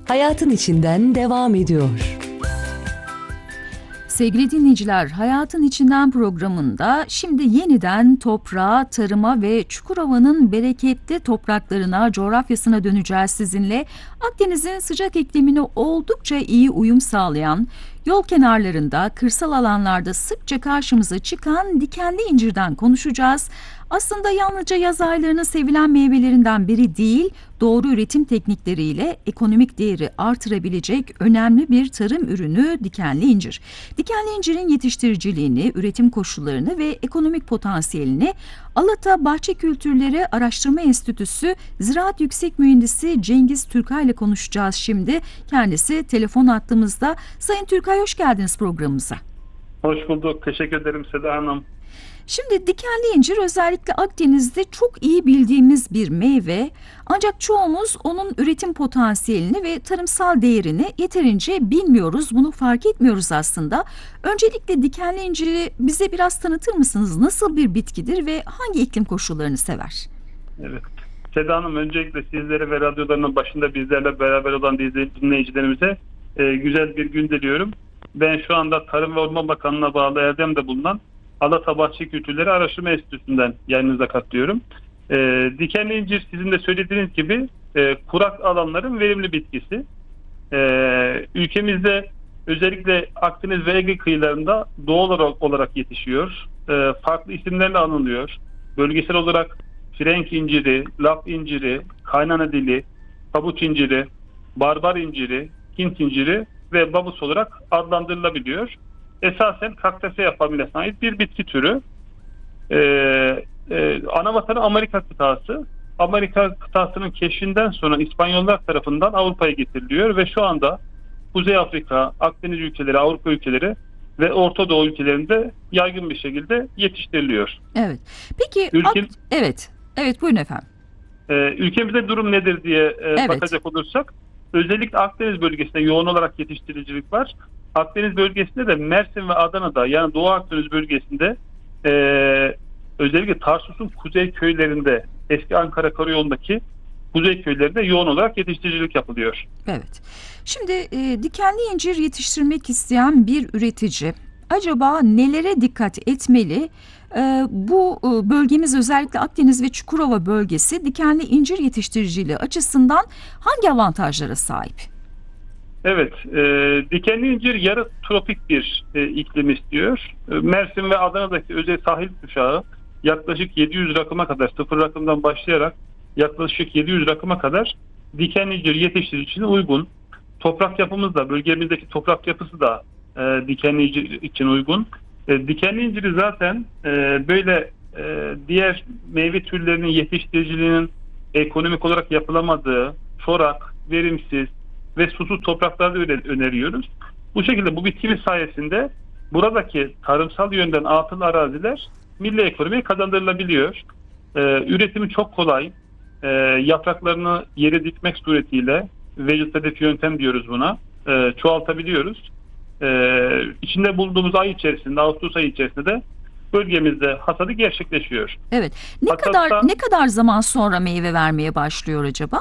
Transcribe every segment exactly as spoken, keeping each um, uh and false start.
hayatın içinden devam ediyor. Sevgili dinleyiciler, Hayatın İçinden programında şimdi yeniden toprağa, tarıma ve Çukurova'nın bereketli topraklarına, coğrafyasına döneceğiz sizinle. Akdeniz'in sıcak iklimine oldukça iyi uyum sağlayan, yol kenarlarında, kırsal alanlarda sıkça karşımıza çıkan dikenli incirden konuşacağız. Aslında yalnızca yaz aylarının sevilen meyvelerinden biri değil, doğru üretim teknikleriyle ekonomik değeri artırabilecek önemli bir tarım ürünü dikenli incir. Dikenli incirin yetiştiriciliğini, üretim koşullarını ve ekonomik potansiyelini Alata Bahçe Kültürleri Araştırma Enstitüsü Ziraat Yüksek Mühendisi Cengiz Türkay ile konuşacağız şimdi. Kendisi telefon hattımızda. Sayın Türkay, hoş geldiniz programımıza. Hoş bulduk. Teşekkür ederim Seda Hanım. Şimdi dikenli incir özellikle Akdeniz'de çok iyi bildiğimiz bir meyve. Ancak çoğumuz onun üretim potansiyelini ve tarımsal değerini yeterince bilmiyoruz. Bunu fark etmiyoruz aslında. Öncelikle dikenli inciri bize biraz tanıtır mısınız? Nasıl bir bitkidir ve hangi iklim koşullarını sever? Evet. Seda Hanım, öncelikle sizlere ve radyolarının başında bizlerle beraber olan dinleyicilerimize e, güzel bir gün diliyorum. Ben şu anda Tarım ve Orman Bakanlığı'na bağlı Erdem'de bulunan Alata Bahçe Kültürleri Araştırma Enstitüsü'nden yayınınıza katılıyorum. E, dikenli incir sizin de söylediğiniz gibi e, kurak alanların verimli bitkisi. E, ülkemizde özellikle Akdeniz ve Ege kıyılarında doğal olarak, olarak yetişiyor. E, farklı isimlerle anılıyor. Bölgesel olarak Frenk inciri, lap inciri, kaynana dili, pabuç inciri, barbar inciri, Hint inciri ve babus olarak adlandırılabiliyor. Esasen Cactaceae familyasına ait bir bitki türü. Ee, e, ana vatanı Amerika kıtası. Amerika kıtasının keşfinden sonra İspanyollar tarafından Avrupa'ya getiriliyor ve şu anda Kuzey Afrika, Akdeniz ülkeleri, Avrupa ülkeleri ve Orta Doğu ülkelerinde yaygın bir şekilde yetiştiriliyor. Evet. Peki, Ülkem, Ak- evet. Evet, buyurun efendim. E, ülkemizde durum nedir diye e, Evet. bakacak olursak, özellikle Akdeniz bölgesinde yoğun olarak yetiştiricilik var. Akdeniz bölgesinde de Mersin ve Adana'da, yani Doğu Akdeniz bölgesinde e, özellikle Tarsus'un kuzey köylerinde, eski Ankara Karayolu'ndaki kuzey köylerinde yoğun olarak yetiştiricilik yapılıyor. Evet. Şimdi e, dikenli incir yetiştirmek isteyen bir üretici acaba nelere dikkat etmeli? E, bu e, bölgemiz, özellikle Akdeniz ve Çukurova bölgesi dikenli incir yetiştiriciliği açısından hangi avantajlara sahip? Evet, e, dikenli incir yarı tropik bir e, iklim istiyor. E, Mersin ve Adana'daki özel sahil kuşağı yaklaşık yedi yüz rakıma kadar, sıfır rakımdan başlayarak yaklaşık yedi yüz rakıma kadar dikenli incir yetiştiriciliğine uygun. Toprak yapımız da, bölgemizdeki toprak yapısı da e, dikenli incir için uygun. E, dikenli inciri zaten e, böyle e, diğer meyve türlerinin yetiştiriciliğinin ekonomik olarak yapılamadığı, çorak, verimsiz ve susuz topraklarda öneriyoruz. Bu şekilde bu bitkimiz sayesinde buradaki tarımsal yönden atıl araziler milli ekonomiye kazandırılabiliyor. Ee, üretimi çok kolay. Ee, yapraklarını yere dikmek suretiyle, vegetatif yöntem diyoruz buna, ee, çoğaltabiliyoruz. Ee, içinde bulunduğumuz ay içerisinde, Ağustos ayı içerisinde de bölgemizde hasadı gerçekleşiyor. Evet. Ne Hatta kadar ne kadar zaman sonra meyve vermeye başlıyor acaba?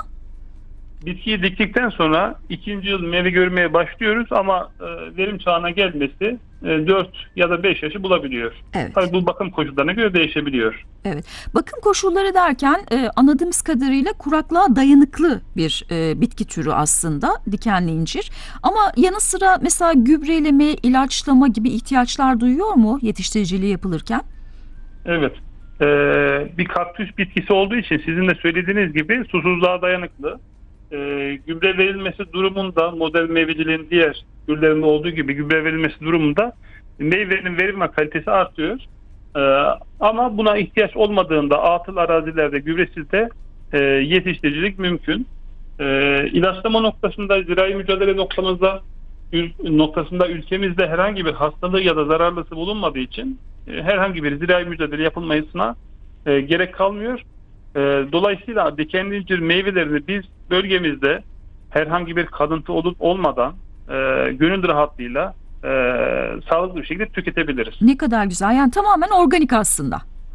Bitkiyi diktikten sonra ikinci yıl meyve görmeye başlıyoruz ama e, verim çağına gelmesi e, dört ya da beş yaşı bulabiliyor. Evet. Tabii bu bakım koşullarına göre değişebiliyor. Evet. Bakım koşulları derken e, anladığımız kadarıyla kuraklığa dayanıklı bir e, bitki türü aslında dikenli incir. Ama yanı sıra mesela gübreleme, ilaçlama gibi ihtiyaçlar duyuyor mu yetiştiriciliği yapılırken? Evet. E, bir kaktüs bitkisi olduğu için sizin de söylediğiniz gibi susuzluğa dayanıklı. E, gübre verilmesi durumunda, modern meyveciliğin diğer türlerinde olduğu gibi gübre verilmesi durumunda meyvenin verim ve kalitesi artıyor. E, ama buna ihtiyaç olmadığında atıl arazilerde, gübresizde e, yetiştiricilik mümkün. E, ilaçlama noktasında, zirai mücadele noktamızda noktasında ülkemizde herhangi bir hastalığı ya da zararlısı bulunmadığı için e, herhangi bir zirai mücadele yapılmasına e, gerek kalmıyor. Dolayısıyla dikenli incir meyvelerini biz bölgemizde herhangi bir kalıntı olup olmadan e, gönül rahatlığıyla e, sağlıklı bir şekilde tüketebiliriz. Ne kadar güzel. Yani tamamen organik aslında.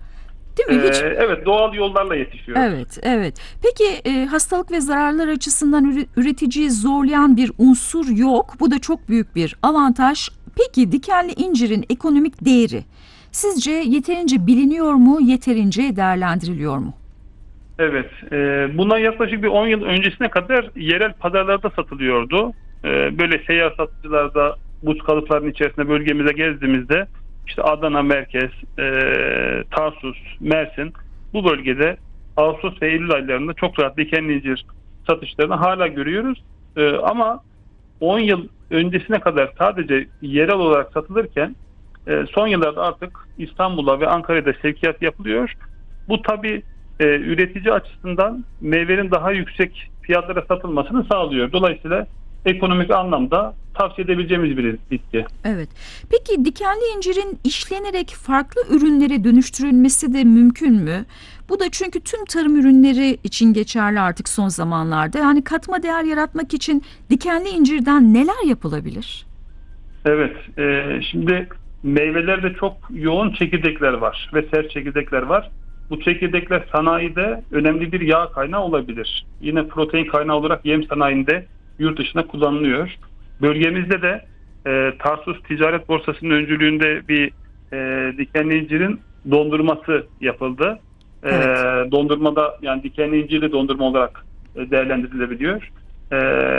Değil mi? Hiç... Ee, evet, doğal yollarla yetişiyor. Evet, evet. Peki e, hastalık ve zararlar açısından üre- üreticiyi zorlayan bir unsur yok. Bu da çok büyük bir avantaj. Peki dikenli incirin ekonomik değeri sizce yeterince biliniyor mu, yeterince değerlendiriliyor mu? Evet, e, buna yaklaşık bir on yıl öncesine kadar yerel pazarlarda satılıyordu. E, böyle seyyar satıcılarda buz kalıplarının içerisinde bölgemize gezdiğimizde işte Adana merkez, e, Tarsus, Mersin, bu bölgede Ağustos ve Eylül aylarında çok rahat dikenli incir satışlarını hala görüyoruz. E, ama on yıl öncesine kadar sadece yerel olarak satılırken e, son yıllarda artık İstanbul'a ve Ankara'da sevkiyat yapılıyor. Bu tabii e, üretici açısından meyvenin daha yüksek fiyatlara satılmasını sağlıyor. Dolayısıyla ekonomik anlamda tavsiye edebileceğimiz bir bitki. Evet. Peki dikenli incirin işlenerek farklı ürünlere dönüştürülmesi de mümkün mü? Bu da çünkü tüm tarım ürünleri için geçerli artık son zamanlarda. Yani katma değer yaratmak için dikenli incirden neler yapılabilir? Evet. E, şimdi meyvelerde çok yoğun çekirdekler var ve sert çekirdekler var. Bu çekirdekler sanayide önemli bir yağ kaynağı olabilir. Yine protein kaynağı olarak yem sanayinde yurt dışında kullanılıyor. Bölgemizde de e, Tarsus Ticaret Borsası'nın öncülüğünde bir e, dikenli incirin dondurması yapıldı. E, Evet. Dondurmada, yani dikenli incir de dondurma olarak e, değerlendirilebiliyor. E,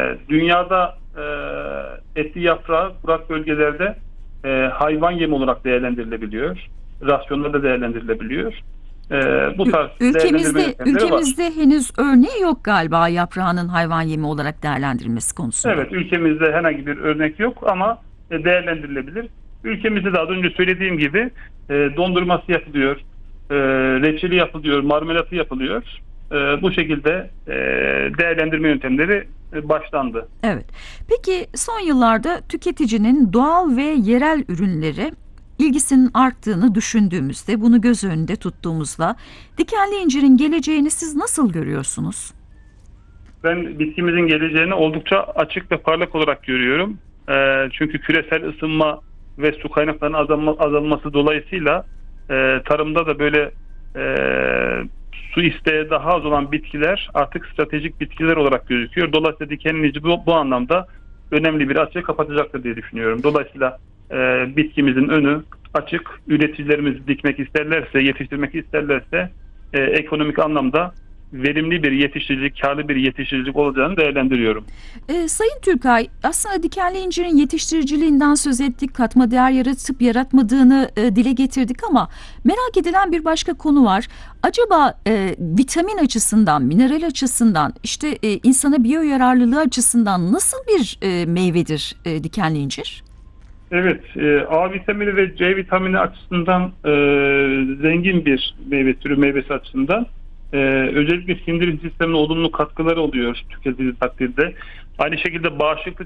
dünyada e, etli yaprağı kurak bölgelerde e, hayvan yemi olarak değerlendirilebiliyor. Rasyonlarda değerlendirilebiliyor. E, bu tarz değerlendirme Ülkemizde yöntemleri var. ülkemizde henüz örneği yok galiba yaprağının hayvan yemi olarak değerlendirilmesi konusunda. Evet, ülkemizde herhangi bir örnek yok ama e, değerlendirilebilir. Ülkemizde de az önce söylediğim gibi e, dondurması yapılıyor, e, reçeli yapılıyor, marmelatı yapılıyor. E, bu şekilde e, değerlendirme yöntemleri e, başlandı. Evet. Peki son yıllarda tüketicinin doğal ve yerel ürünlere ilgisinin arttığını düşündüğümüzde, bunu göz önünde tuttuğumuzda dikenli incirin geleceğini siz nasıl görüyorsunuz? Ben bitkimizin geleceğini oldukça açık ve parlak olarak görüyorum. E, çünkü küresel ısınma ve su kaynaklarının azalma, azalması dolayısıyla e, tarımda da böyle e, su isteği daha az olan bitkiler artık stratejik bitkiler olarak gözüküyor. Dolayısıyla dikenli incir bu, bu anlamda önemli bir açığı kapatacaktır diye düşünüyorum. Dolayısıyla e, bitkimizin önü açık. Üreticilerimiz dikmek isterlerse, yetiştirmek isterlerse e, ekonomik anlamda verimli bir yetiştiricilik, karlı bir yetiştiricilik olacağını değerlendiriyorum. Ee, Sayın Türkay, aslında dikenli incirin yetiştiriciliğinden söz ettik, katma değer yaratıp yaratmadığını e, dile getirdik ama merak edilen bir başka konu var. Acaba e, vitamin açısından, mineral açısından, işte e, insana biyoyararlılığı açısından nasıl bir e, meyvedir e, dikenli incir? Evet, e, A vitamini ve C vitamini açısından e, zengin bir meyve türü, meyvesi açısından. Ee, özellikle sindirim sistemine olumlu katkıları oluyor tüketildiği takdirde. Aynı şekilde bağışıklık